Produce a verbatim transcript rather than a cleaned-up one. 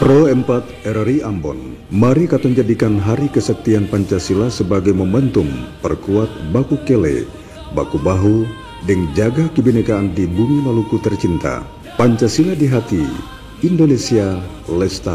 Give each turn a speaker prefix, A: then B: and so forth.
A: Pro empat R R I Ambon, mari kita jadikan Hari Kesaktian Pancasila sebagai momentum perkuat baku kele, baku bahu, dan jaga kebinekaan di bumi Maluku tercinta. Pancasila di hati, Indonesia lestari.